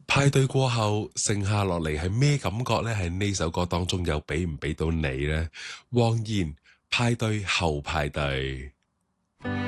派對過後，剩下落嚟係咩感覺呢？係呢首歌當中又俾唔俾到你呢？汪燕派對後派對。